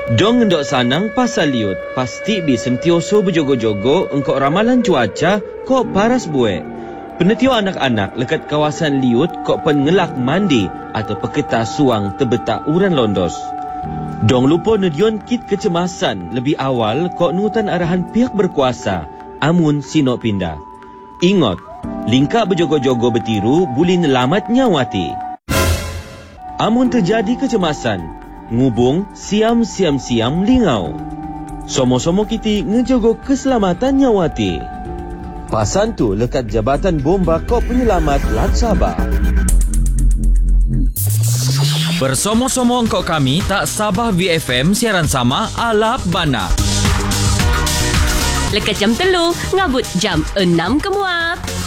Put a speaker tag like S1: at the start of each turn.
S1: Dong ndok sanang pasal liut, pasti bi sentioso berjogo-jogo engkau ramalan cuaca kok paras buek. Penetio anak-anak lekat kawasan liut kok pengelak mandi atau peketa suang terbetak uran londos. Dong lupa nedion kit kecemasan lebih awal kok nutan arahan pihak berkuasa amun sinok pindah. Ingat, lingkap berjogo-jogo bertiru boleh nelamat nyawati. Amun terjadi kecemasan, ngubung siam-siam-siam lingau. Somo-somo kita ngejogo keselamatan nyawati. Pasan tu lekat Jabatan Bomba Kop Penyelamat Lat Sabah.
S2: Bersomo-somo engkau kami tak Sabah VFM siaran sama Alap Bana.
S3: Lekat jam 3, ngabut jam 6 kemuat.